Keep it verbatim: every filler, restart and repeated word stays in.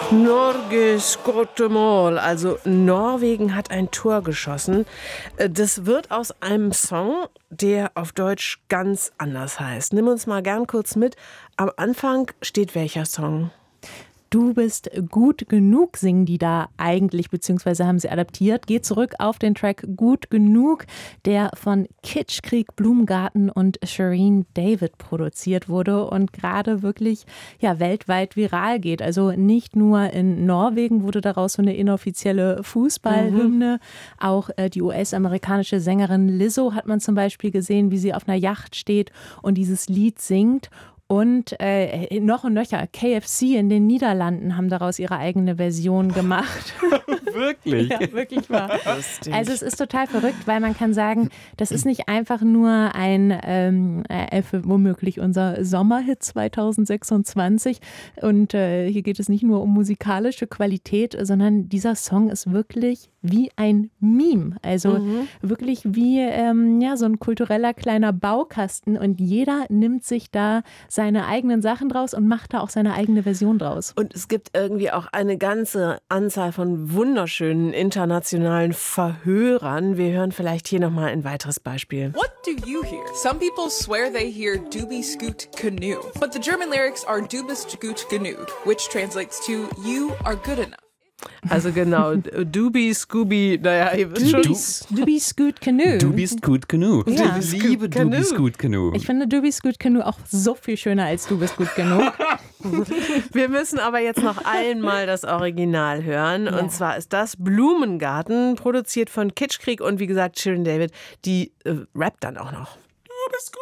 Norges Mål, also Norwegen hat ein Tor geschossen. Das wird aus einem Song, der auf Deutsch ganz anders heißt. Nimm uns mal gern kurz mit. Am Anfang steht welcher Song? Du bist gut genug, singen die da eigentlich, beziehungsweise haben sie adaptiert. Geht zurück auf den Track Gut genug, der von Kitschkrieg, Blumengarten und Shireen David produziert wurde und gerade wirklich ja, weltweit viral geht. Also nicht nur in Norwegen wurde daraus so eine inoffizielle Fußballhymne. Mhm. Auch äh, die U S-amerikanische Sängerin Lizzo hat man zum Beispiel gesehen, wie sie auf einer Yacht steht und dieses Lied singt. Und äh, noch und nöcher, K F C in den Niederlanden haben daraus ihre eigene Version gemacht. Wirklich? Ja, wirklich wahr. Also es ist total verrückt, weil man kann sagen, das ist nicht einfach nur ein, ähm, äh, womöglich unser Sommerhit zwanzig sechsundzwanzig. Und äh, hier geht es nicht nur um musikalische Qualität, sondern dieser Song ist wirklich wie ein Meme. Also mhm. wirklich wie ähm, ja, so ein kultureller kleiner Baukasten. Und jeder nimmt sich da seine eigenen Sachen draus und macht da auch seine eigene Version draus. Und es gibt irgendwie auch eine ganze Anzahl von wunderschönen internationalen Verhörern. Wir hören vielleicht hier nochmal ein weiteres Beispiel. What do you hear? Some people swear they hear Dubi Scoot Canoe, but the German lyrics are Du bist gut genug, which translates to You are good enough. Also genau, Dubi, Scooby, naja, ihr wisst schon. Du, du bist gut genug. Du bist gut genug. Ja. Ich liebe Du bist gut genug. Ich finde Du bist gut genug auch so viel schöner als Du bist gut genug. Wir müssen aber jetzt noch einmal das Original hören. Ja. Und zwar ist das Blumengarten, produziert von Kitschkrieg und wie gesagt Shireen David, die äh, rappt dann auch noch. Du bist gut.